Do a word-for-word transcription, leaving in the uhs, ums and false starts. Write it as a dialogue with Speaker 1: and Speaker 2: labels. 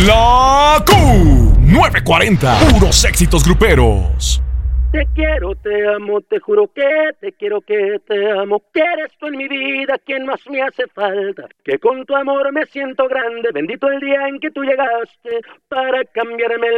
Speaker 1: La Q novecientos cuarenta, puros éxitos gruperos.
Speaker 2: Te quiero, te amo, te juro que te quiero, que te amo, que eres tú en mi vida quien más me hace falta, que con tu amor me siento grande, bendito el día en que tú llegaste para cambiarme el